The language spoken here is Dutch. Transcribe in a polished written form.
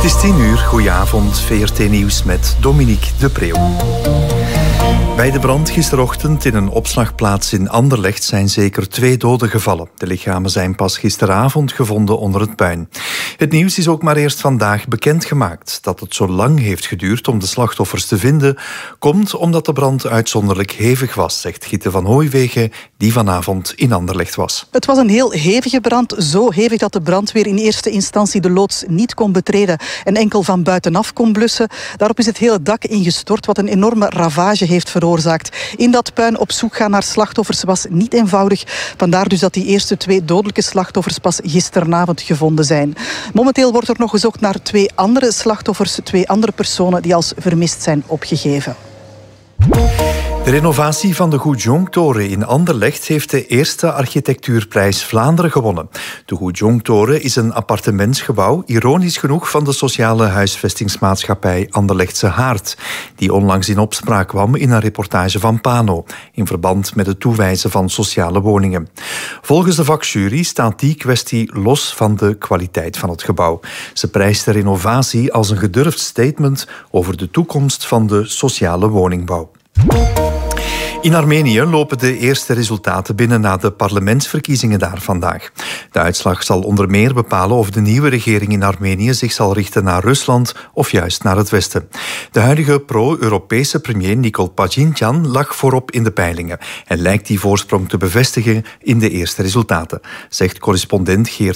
Het is 10:00, goedenavond, VRT Nieuws met Dominique de Preeuw. Bij de brand gisterochtend in een opslagplaats in Anderlecht zijn zeker 2 doden gevallen. De lichamen zijn pas gisteravond gevonden onder het puin. Het nieuws is ook maar eerst vandaag bekendgemaakt. Dat het zo lang heeft geduurd om de slachtoffers te vinden, komt omdat de brand uitzonderlijk hevig was, zegt Gitte van Hooijwegen, die vanavond in Anderlecht was. Het was een heel hevige brand, zo hevig dat de brandweer in eerste instantie de loods niet kon betreden en enkel van buitenaf kon blussen. Daarop is het hele dak ingestort, wat een enorme ravage heeft veroorzaakt. In dat puin op zoek gaan naar slachtoffers was niet eenvoudig. Vandaar dus dat die eerste 2 dodelijke slachtoffers pas gisteravond gevonden zijn. Momenteel wordt er nog gezocht naar 2 andere slachtoffers, 2 andere personen die als vermist zijn opgegeven. De renovatie van de Goedjongtoren in Anderlecht heeft de eerste architectuurprijs Vlaanderen gewonnen. De Goedjongtoren is een appartementsgebouw, ironisch genoeg van de sociale huisvestingsmaatschappij Anderlechtse Haard, die onlangs in opspraak kwam in een reportage van Pano, in verband met het toewijzen van sociale woningen. Volgens de vakjury staat die kwestie los van de kwaliteit van het gebouw. Ze prijst de renovatie als een gedurfd statement over de toekomst van de sociale woningbouw. In Armenië lopen de eerste resultaten binnen na de parlementsverkiezingen daar vandaag. De uitslag zal onder meer bepalen of de nieuwe regering in Armenië zich zal richten naar Rusland of juist naar het Westen. De huidige pro-Europese premier Nikol Pashinyan lag voorop in de peilingen en lijkt die voorsprong te bevestigen in de eerste resultaten, zegt correspondent Geert